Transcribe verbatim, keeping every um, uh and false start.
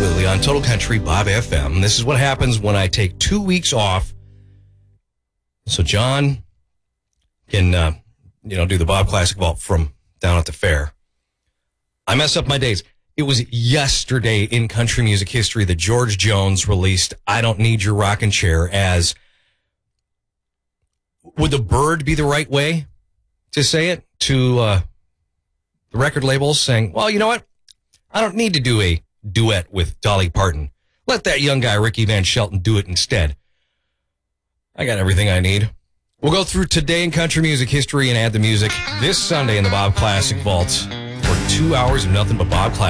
absolutely, on Total Country Bob F M. This is what happens when I take two weeks off. So John can, uh, you know, do the Bob Classic Vault from down at the fair. I mess up my days. It was yesterday in country music history that George Jones released I Don't Need Your Rockin' Chair as, would the bird be the right way to say it? To uh, the record labels saying, well, you know what? I don't need to do a duet with Dolly Parton. Let that young guy, Ricky Van Shelton, do it instead. I got everything I need. We'll go through today in country music history and add the music this Sunday in the Bob Classic Vault for two hours of nothing but Bob Classic.